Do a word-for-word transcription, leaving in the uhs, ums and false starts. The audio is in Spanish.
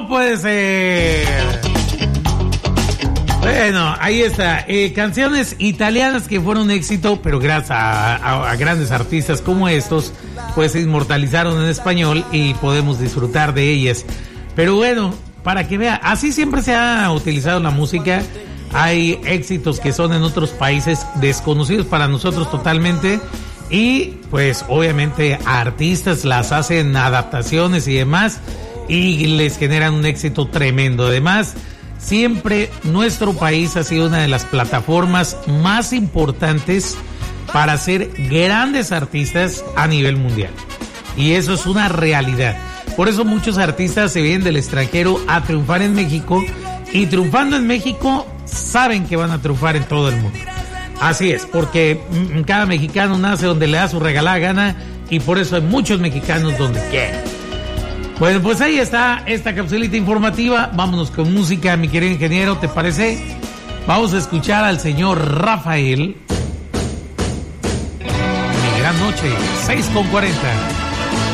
No puede ser. Bueno, ahí está. Eh, canciones italianas que fueron un éxito, pero gracias a, a, a grandes artistas como estos, pues se inmortalizaron en español y podemos disfrutar de ellas. Pero bueno, para que vea, así siempre se ha utilizado la música. Hay éxitos que son en otros países desconocidos para nosotros totalmente. Y pues obviamente artistas las hacen adaptaciones y demás y les generan un éxito tremendo. Además, siempre nuestro país ha sido una de las plataformas más importantes para ser grandes artistas a nivel mundial. Y eso es una realidad. Por eso muchos artistas se vienen del extranjero a triunfar en México, y triunfando en México saben que van a triunfar en todo el mundo. Así es, porque cada mexicano nace donde le da su regalada gana, y por eso hay muchos mexicanos donde quieren. Bueno, pues ahí está esta capsulita informativa. Vámonos con música, mi querido ingeniero, ¿te parece? Vamos a escuchar al señor Rafael. Mi gran noche, seis con cuarenta.